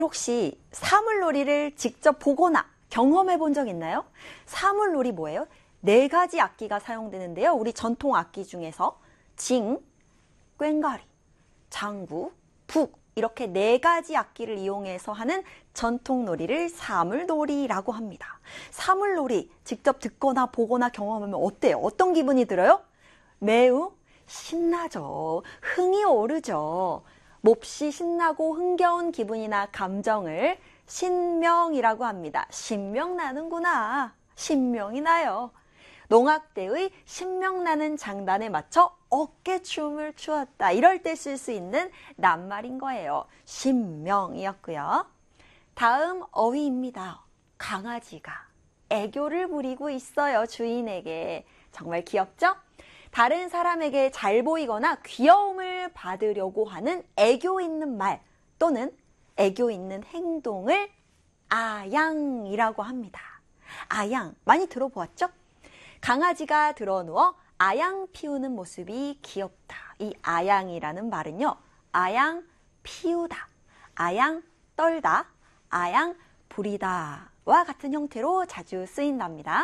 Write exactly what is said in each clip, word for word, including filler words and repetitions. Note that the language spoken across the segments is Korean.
혹시 사물놀이를 직접 보거나 경험해 본 적 있나요? 사물놀이 뭐예요? 네 가지 악기가 사용되는데요. 우리 전통 악기 중에서 징, 꽹과리, 장구, 북 이렇게 네 가지 악기를 이용해서 하는 전통놀이를 사물놀이라고 합니다. 사물놀이 직접 듣거나 보거나 경험하면 어때요? 어떤 기분이 들어요? 매우 신나죠. 흥이 오르죠. 몹시 신나고 흥겨운 기분이나 감정을 신명이라고 합니다. 신명나는구나. 신명이 나요. 농악대의 신명나는 장단에 맞춰 어깨춤을 추었다. 이럴 때 쓸 수 있는 낱말인 거예요. 신명이었고요. 다음 어휘입니다. 강아지가 애교를 부리고 있어요. 주인에게. 정말 귀엽죠? 다른 사람에게 잘 보이거나 귀여움을 받으려고 하는 애교 있는 말 또는 애교 있는 행동을 아양이라고 합니다. 아양, 많이 들어보았죠? 강아지가 드러누워 아양 피우는 모습이 귀엽다. 이 아양이라는 말은요. 아양 피우다, 아양 떨다, 아양 부리다와 같은 형태로 자주 쓰인답니다.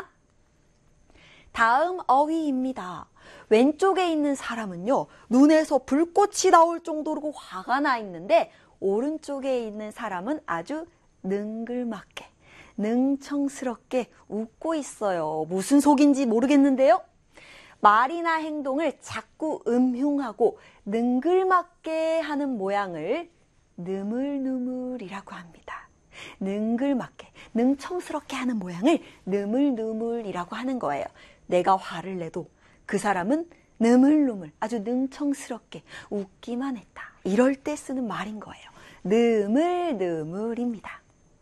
다음 어휘입니다. 왼쪽에 있는 사람은요. 눈에서 불꽃이 나올 정도로 화가 나 있는데 오른쪽에 있는 사람은 아주 능글맞게, 능청스럽게 웃고 있어요. 무슨 속인지 모르겠는데요. 말이나 행동을 자꾸 음흉하고 능글맞게 하는 모양을 느물느물이라고 합니다. 능글맞게, 능청스럽게 하는 모양을 느물느물이라고 하는 거예요. 내가 화를 내도 그 사람은 느물느물, 아주 능청스럽게 웃기만 했다. 이럴 때 쓰는 말인 거예요. 느물느물입니다.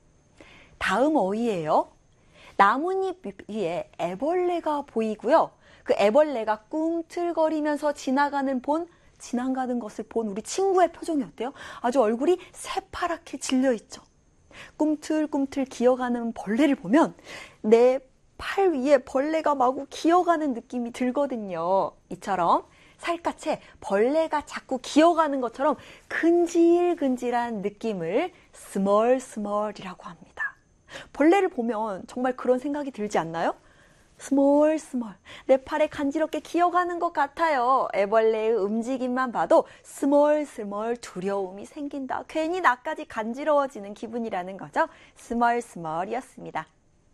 다음 어휘예요. 나뭇잎 위에 애벌레가 보이고요. 그 애벌레가 꿈틀거리면서 지나가는 본, 지나가는 것을 본 우리 친구의 표정이 어때요? 아주 얼굴이 새파랗게 질려있죠. 꿈틀꿈틀 기어가는 벌레를 보면 내 팔 위에 벌레가 마구 기어가는 느낌이 들거든요. 이처럼 살갗에 벌레가 자꾸 기어가는 것처럼 근질근질한 느낌을 스멀스멀이라고 합니다. 벌레를 보면 정말 그런 생각이 들지 않나요? 스멀스멀, 내 팔에 간지럽게 기어가는 것 같아요. 애벌레의 움직임만 봐도 스멀스멀 두려움이 생긴다. 괜히 나까지 간지러워지는 기분이라는 거죠. 스멀스멀이었습니다.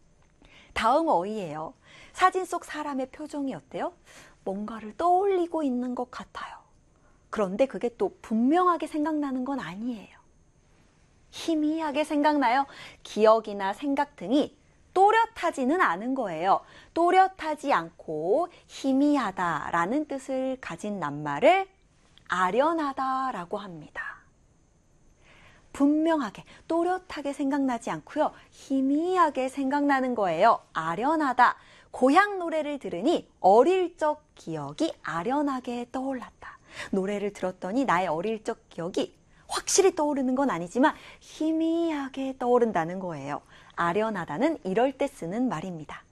다음 어휘예요. 사진 속 사람의 표정이 어때요? 뭔가를 떠올리고 있는 것 같아요. 그런데 그게 또 분명하게 생각나는 건 아니에요. 희미하게 생각나요. 기억이나 생각 등이 또렷하지는 않은 거예요. 또렷하지 않고 희미하다라는 뜻을 가진 낱말을 아련하다라고 합니다. 분명하게, 또렷하게 생각나지 않고요. 희미하게 생각나는 거예요. 아련하다. 고향 노래를 들으니 어릴 적 기억이 아련하게 떠올랐다. 노래를 들었더니 나의 어릴 적 기억이 확실히 떠오르는 건 아니지만 희미하게 떠오른다는 거예요. 아련하다는 이럴 때 쓰는 말입니다.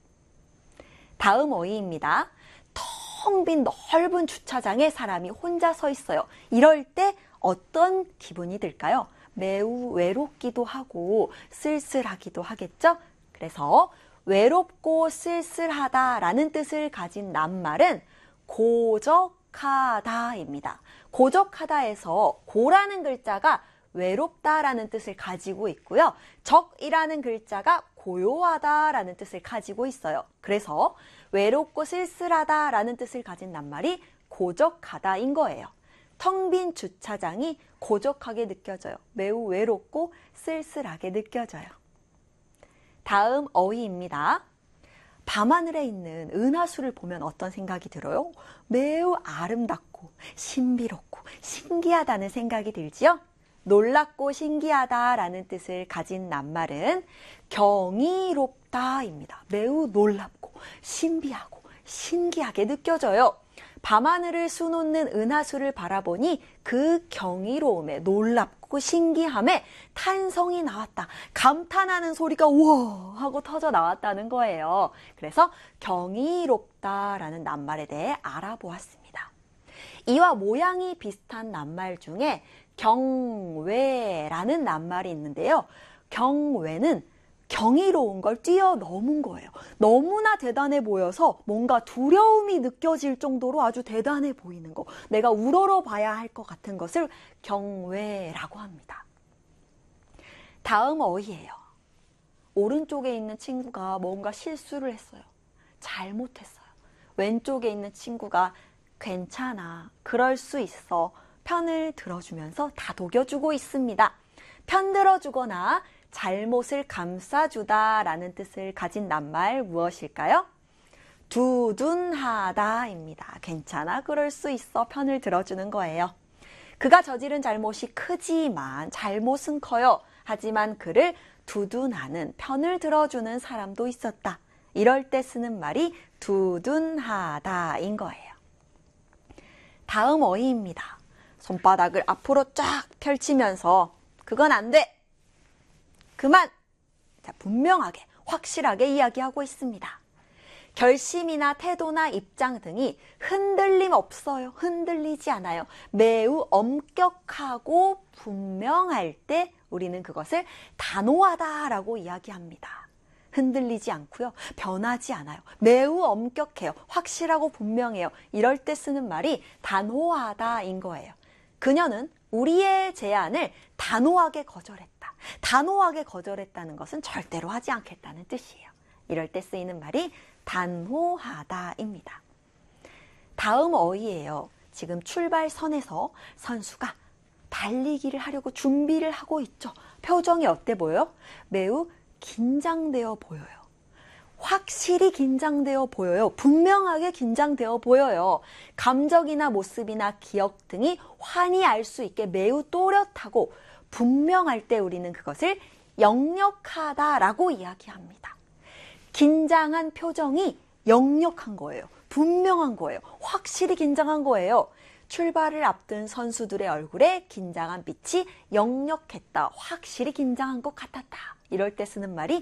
다음 어휘입니다. 텅 빈 넓은 주차장에 사람이 혼자 서 있어요. 이럴 때 어떤 기분이 들까요? 매우 외롭기도 하고 쓸쓸하기도 하겠죠? 그래서 외롭고 쓸쓸하다라는 뜻을 가진 낱말은 고적하다입니다. 고적하다에서 고라는 글자가 외롭다라는 뜻을 가지고 있고요. 적이라는 글자가 고요하다라는 뜻을 가지고 있어요. 그래서 외롭고 쓸쓸하다라는 뜻을 가진 낱말이 고적하다인 거예요. 텅 빈 주차장이 고적하게 느껴져요. 매우 외롭고 쓸쓸하게 느껴져요. 다음 어휘입니다. 밤하늘에 있는 은하수를 보면 어떤 생각이 들어요? 매우 아름답고 신비롭고 신기하다는 생각이 들지요? 놀랍고 신기하다라는 뜻을 가진 낱말은 경이롭다입니다. 매우 놀랍고 신비하고 신기하게 느껴져요. 밤하늘을 수놓는 은하수를 바라보니 그 경이로움에 놀랍고 신기함에 탄성이 나왔다. 감탄하는 소리가 우와 하고 터져 나왔다는 거예요. 그래서 경이롭다라는 낱말에 대해 알아보았습니다. 이와 모양이 비슷한 낱말 중에 경외라는 낱말이 있는데요. 경외는 경이로운 걸 뛰어넘은 거예요. 너무나 대단해 보여서 뭔가 두려움이 느껴질 정도로 아주 대단해 보이는 거. 내가 우러러 봐야 할 것 같은 것을 경외라고 합니다. 다음 어휘예요. 오른쪽에 있는 친구가 뭔가 실수를 했어요. 잘못했어요. 왼쪽에 있는 친구가 괜찮아, 그럴 수 있어 편을 들어주면서 다독여주고 있습니다. 편들어주거나 잘못을 감싸주다 라는 뜻을 가진 낱말 무엇일까요? 두둔하다입니다. 괜찮아, 그럴 수 있어 편을 들어주는 거예요. 그가 저지른 잘못이 크지만 잘못은 커요. 하지만 그를 두둔하는, 편을 들어주는 사람도 있었다. 이럴 때 쓰는 말이 두둔하다인 거예요. 다음 어휘입니다. 손바닥을 앞으로 쫙 펼치면서 그건 안 돼! 그만! 자, 분명하게, 확실하게 이야기하고 있습니다. 결심이나 태도나 입장 등이 흔들림 없어요. 흔들리지 않아요. 매우 엄격하고 분명할 때 우리는 그것을 단호하다라고 이야기합니다. 흔들리지 않고요. 변하지 않아요. 매우 엄격해요. 확실하고 분명해요. 이럴 때 쓰는 말이 단호하다인 거예요. 그녀는 우리의 제안을 단호하게 거절했다. 단호하게 거절했다는 것은 절대로 하지 않겠다는 뜻이에요. 이럴 때 쓰이는 말이 단호하다입니다. 다음 어휘예요. 지금 출발선에서 선수가 달리기를 하려고 준비를 하고 있죠. 표정이 어때 보여요? 매우 긴장되어 보여요. 확실히 긴장되어 보여요. 분명하게 긴장되어 보여요. 감정이나 모습이나 기억 등이 환히 알 수 있게 매우 또렷하고 분명할 때 우리는 그것을 역력하다라고 이야기합니다. 긴장한 표정이 역력한 거예요. 분명한 거예요. 확실히 긴장한 거예요. 출발을 앞둔 선수들의 얼굴에 긴장한 빛이 역력했다. 확실히 긴장한 것 같았다. 이럴 때 쓰는 말이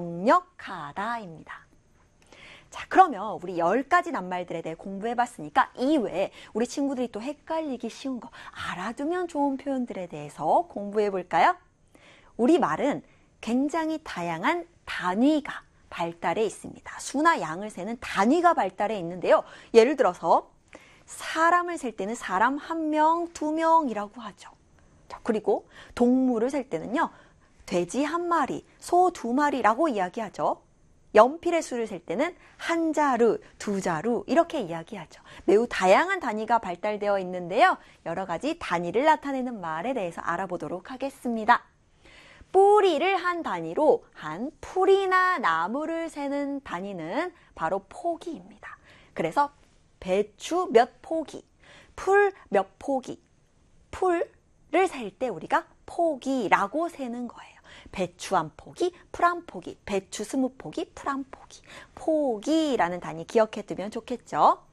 역력하다입니다. 자, 그러면 우리 열 가지 낱말들에 대해 공부해봤으니까 이외에 우리 친구들이 또 헷갈리기 쉬운 거, 알아두면 좋은 표현들에 대해서 공부해볼까요? 우리 말은 굉장히 다양한 단위가 발달해 있습니다. 수나 양을 세는 단위가 발달해 있는데요. 예를 들어서 사람을 셀 때는 사람 한 명, 두 명이라고 하죠. 자, 그리고 동물을 셀 때는요. 돼지 한 마리, 소 두 마리라고 이야기하죠. 연필의 수를 셀 때는 한 자루, 두 자루 이렇게 이야기하죠. 매우 다양한 단위가 발달되어 있는데요. 여러 가지 단위를 나타내는 말에 대해서 알아보도록 하겠습니다. 뿌리를 한 단위로 한 풀이나 나무를 세는 단위는 바로 포기입니다. 그래서 배추 몇 포기, 풀 몇 포기, 풀을 셀 때 우리가 포기라고 세는 거예요. 배추 한 포기, 풀 한 포기, 배추 스무 포기, 풀 한 포기. 포기라는 단위 기억해 두면 좋겠죠.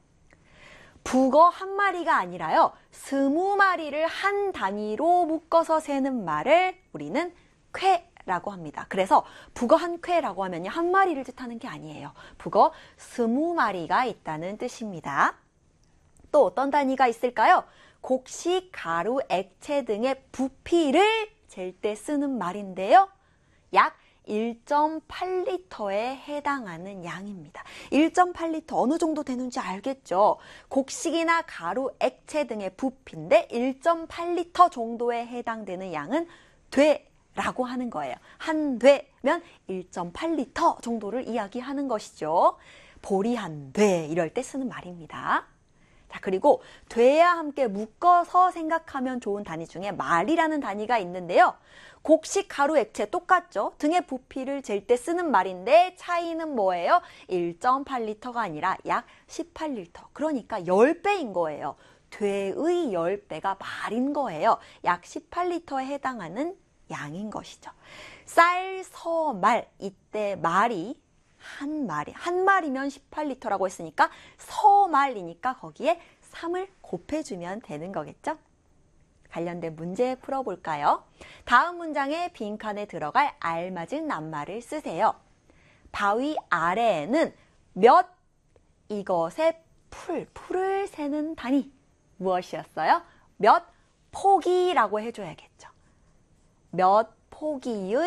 북어 한 마리가 아니라요. 스무 마리를 한 단위로 묶어서 세는 말을 우리는 쾌라고 합니다. 그래서 북어 한 쾌라고 하면요. 한 마리를 뜻하는 게 아니에요. 북어 스무 마리가 있다는 뜻입니다. 또 어떤 단위가 있을까요? 곡식, 가루, 액체 등의 부피를 잴 때 쓰는 말인데요. 약 일 점 팔 리터에 해당하는 양입니다. 일 점 팔 리터 어느 정도 되는지 알겠죠? 곡식이나 가루, 액체 등의 부피인데 일 점 팔 리터 정도에 해당되는 양은 되라고 하는 거예요. 한 되면 일 점 팔 리터 정도를 이야기하는 것이죠. 보리 한 돼 이럴 때 쓰는 말입니다. 자, 그리고 돼야 함께 묶어서 생각하면 좋은 단위 중에 말이라는 단위가 있는데요. 곡식, 가루, 액체 똑같죠? 등의 부피를 잴 때 쓰는 말인데 차이는 뭐예요? 일 점 팔 리터가 아니라 약 십팔 리터. 그러니까 십 배인 거예요. 돼의 십 배가 말인 거예요. 약 십팔 리터에 해당하는 양인 것이죠. 쌀, 서, 말. 이때 말이 한 마리, 한 마리면 십팔 리터라고 했으니까 서말이니까 거기에 삼을 곱해주면 되는 거겠죠? 관련된 문제 풀어볼까요? 다음 문장의 빈칸에 들어갈 알맞은 낱말을 쓰세요. 바위 아래에는 몇 이것의 풀, 풀을 세는 단위 무엇이었어요? 몇 포기라고 해줘야겠죠. 몇 포기의